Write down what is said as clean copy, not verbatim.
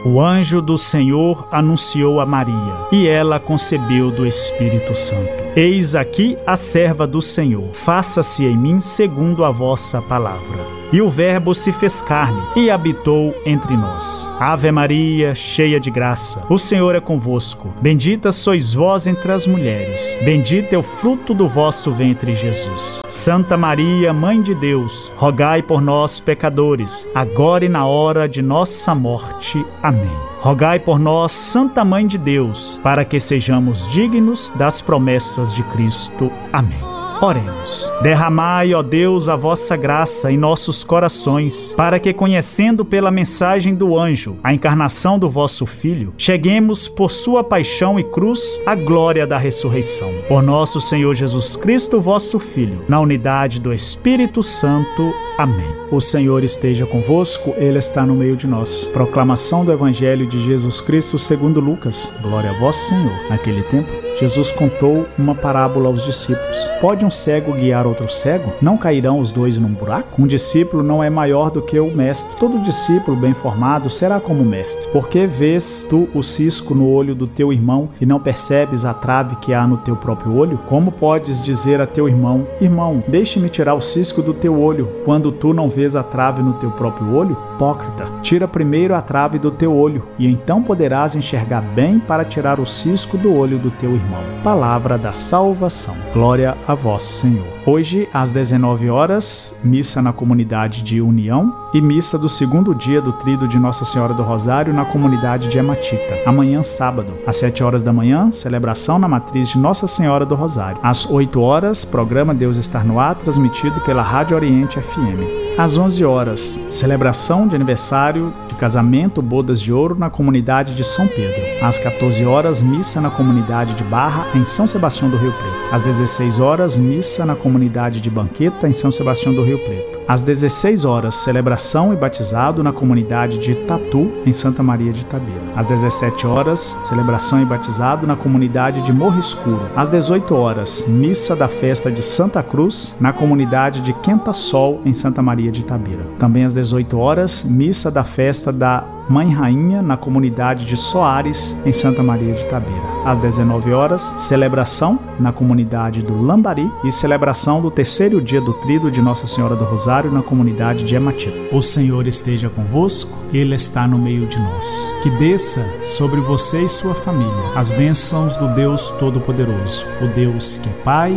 O anjo do Senhor anunciou a Maria, e ela concebeu do Espírito Santo. Eis aqui a serva do Senhor, faça-se em mim segundo a vossa palavra. E o Verbo se fez carne e habitou entre nós. Ave Maria, cheia de graça, o Senhor é convosco. Bendita sois vós entre as mulheres. Bendito é o fruto do vosso ventre, Jesus. Santa Maria, Mãe de Deus, rogai por nós, pecadores, agora e na hora de nossa morte. Amém. Rogai por nós, Santa Mãe de Deus, para que sejamos dignos das promessas de Cristo. Amém. Oremos. Derramai, ó Deus, a vossa graça em nossos corações, para que, conhecendo pela mensagem do anjo a encarnação do vosso Filho, cheguemos por sua paixão e cruz à glória da ressurreição. Por nosso Senhor Jesus Cristo, vosso Filho, na unidade do Espírito Santo. Amém. O Senhor esteja convosco, Ele está no meio de nós. Proclamação do Evangelho de Jesus Cristo segundo Lucas. Glória a vós, Senhor. Naquele tempo, Jesus contou uma parábola aos discípulos. Pode um cego guiar outro cego? Não cairão os dois num buraco? Um discípulo não é maior do que o mestre. Todo discípulo bem formado será como o mestre. Por que vês tu o cisco no olho do teu irmão e não percebes a trave que há no teu próprio olho? Como podes dizer a teu irmão: irmão, deixe-me tirar o cisco do teu olho, quando tu não vês a trave no teu próprio olho? Hipócrita, tira primeiro a trave do teu olho, e então poderás enxergar bem para tirar o cisco do olho do teu irmão. Palavra da salvação. Glória a vós, Senhor. Hoje, às 19 horas, missa na comunidade de União e missa do segundo dia do Tríduo de Nossa Senhora do Rosário na comunidade de Hematita. Amanhã, sábado, às 7 horas da manhã, celebração na matriz de Nossa Senhora do Rosário. Às 8 horas, programa Deus Estar no Ar, transmitido pela Rádio Oriente FM. Às 11 horas, celebração de aniversário de casamento Bodas de Ouro na comunidade de São Pedro. Às 14 horas, missa na comunidade de Barra, em São Sebastião do Rio Preto. Às 16 horas, missa na comunidade de Banqueta, em São Sebastião do Rio Preto. Às 16 horas, celebração e batizado na comunidade de Tatu, em Santa Maria de Itabira. Às 17 horas, celebração e batizado na comunidade de Morro Escuro. Às 18 horas, missa da festa de Santa Cruz, na comunidade de Quenta-Sol, em Santa Maria de Itabira. Também às 18 horas, missa da festa da Mãe Rainha, na comunidade de Soares, em Santa Maria de Itabira. Às 19 horas, celebração na comunidade do Lambari e celebração do terceiro dia do Tríduo de Nossa Senhora do Rosário na comunidade de Hematita. O Senhor esteja convosco, Ele está no meio de nós. Que desça sobre você e sua família as bênçãos do Deus Todo-Poderoso, o Deus que é Pai,